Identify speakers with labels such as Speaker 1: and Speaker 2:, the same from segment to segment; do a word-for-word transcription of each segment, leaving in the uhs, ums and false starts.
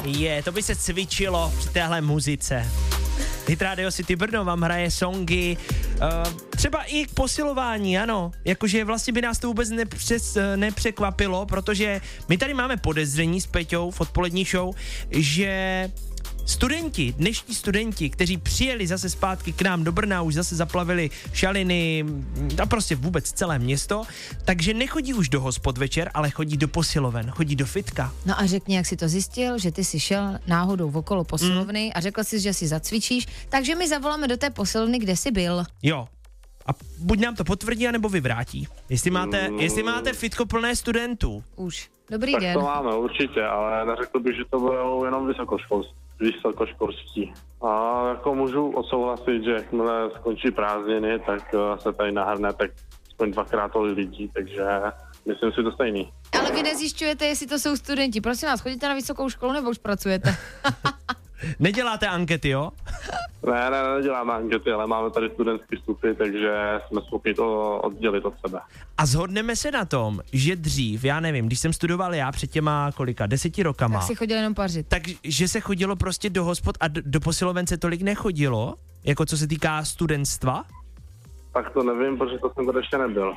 Speaker 1: Je, to by se cvičilo při téhle muzice. Hit Radio City Brno vám hraje songy, uh, třeba i k posilování, ano. Jakože vlastně by nás to vůbec nepřes, nepřekvapilo, protože my tady máme podezření s Peťou v odpolední show, že studenti, dnešní studenti, kteří přijeli zase zpátky k nám do Brna, už zase zaplavili šaliny a prostě vůbec celé město, takže nechodí už do hospod večer, ale chodí do posiloven, chodí do fitka.
Speaker 2: No a řekni, jak jsi to zjistil, že ty jsi šel náhodou okolo posilovny mm. a řekl jsi, že si zacvičíš, takže my zavoláme do té posilovny, kde jsi byl.
Speaker 1: Jo. A buď nám to potvrdí, anebo vyvrátí. Jestli máte, mm. jestli máte fitko plné studentů.
Speaker 2: Už. Dobrý
Speaker 3: tak
Speaker 2: den.
Speaker 3: Tak to máme, určitě, ale neřekl bych, že to bylo jenom vysokoškolství. vysokoškolství. A jako můžu odsouhlasit, že jakmile skončí prázdniny, tak se tady nahrne tak aspoň dvakrát tolik lidí, takže myslím si to stejný.
Speaker 2: Ale vy nezjišťujete, jestli to jsou studenti. Prosím vás, chodíte na vysokou školu nebo už pracujete?
Speaker 1: Neděláte ankety, jo?
Speaker 3: Ne, ne, neděláme ankety, ale máme tady studentský vstupy, takže jsme schopni to oddělit od sebe.
Speaker 1: A shodneme se na tom, že dřív, já nevím, když jsem studoval já před těma kolika, deseti rokama.
Speaker 2: Tak si chodil jenom pařit.
Speaker 1: Takže se chodilo prostě do hospod a do, do posiloven se tolik nechodilo, jako co se týká studentstva?
Speaker 3: Tak to nevím, protože to jsem tady ještě nebyl.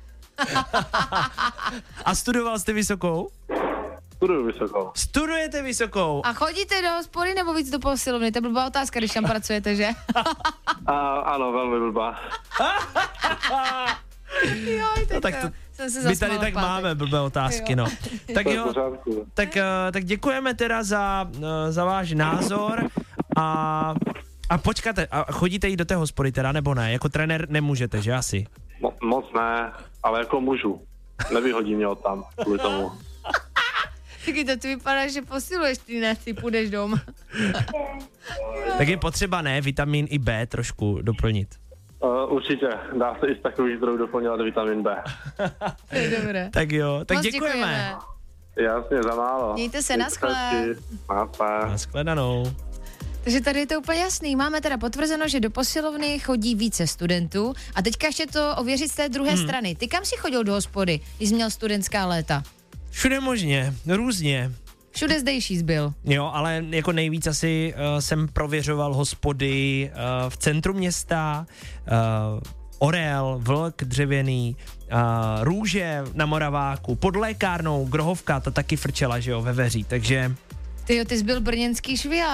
Speaker 1: A studoval jste vysokou?
Speaker 3: Studuju vysokou.
Speaker 1: Studujete vysokou.
Speaker 2: A chodíte do hospody nebo víc do posilovny? To je blbá otázka, když tam pracujete, že?
Speaker 3: A, ano, velmi blbá.
Speaker 2: Joj,
Speaker 1: no, tak to, my tady tak pátek. Máme blbé otázky, jo. No. Tak jo, tak, tak děkujeme teda za, za váš názor a, a počkáte, a chodíte jít do té hospody teda, nebo ne? Jako trenér nemůžete, že asi?
Speaker 3: Mo, moc ne, ale jako můžu. Nevyhodí mě od tam, kvůli tomu.
Speaker 2: Taky to ty vypadá, že posiluješ, ty ne, ty půjdeš doma.
Speaker 1: Tak je potřeba, ne, vitamin i B trošku doplnit.
Speaker 3: Uh, určitě, dá se i z takových zdrojů doplňovat vitamin B.
Speaker 2: To je dobré.
Speaker 1: Tak jo, tak
Speaker 2: Moc
Speaker 1: děkujeme.
Speaker 2: děkujeme.
Speaker 3: Jasně, za málo.
Speaker 2: Mějte se, naschle.
Speaker 1: Naschledanou.
Speaker 2: Takže tady je to úplně jasný. Máme teda potvrzeno, že do posilovny chodí více studentů a teďka ještě to ověřit z té druhé hmm. strany. Ty kam jsi chodil do hospody, když jsi měl studentská léta?
Speaker 1: Všude možně, různě.
Speaker 2: Všude zdejší zbyl.
Speaker 1: Jo, ale jako nejvíc asi uh, jsem prověřoval hospody uh, v centru města, uh, Orel, Vlk dřevěný, uh, Růže na Moraváku, pod lékárnou, Grohovka, ta taky frčela, že jo, ve Veří, takže...
Speaker 2: Tyjo, ty jsi byl brněnský švihář.